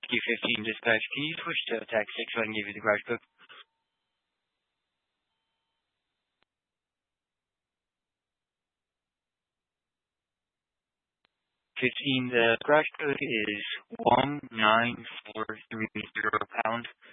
Q15 dispatch. Can you switch to attack 6 so I can give you the garage code? 15, the garage code is 19430 pound.